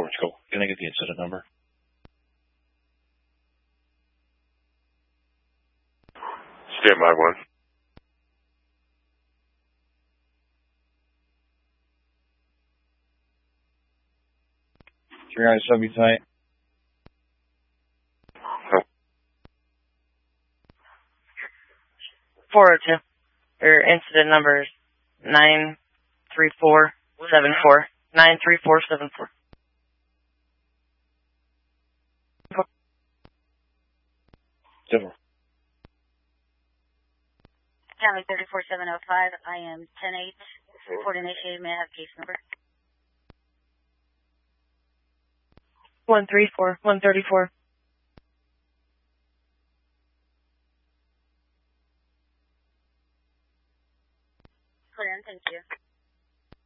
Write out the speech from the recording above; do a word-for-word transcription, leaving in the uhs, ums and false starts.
Portugal. Can I get the incident number? Standby one. Three eyes, sub tight. four oh two. Your incident number is nine three four seven four. nine three four seven four. Civil. County thirty-four seven oh five. I am ten eight. Report initiated. May I have case number? one three four. one thirty-four. Clear, thank you.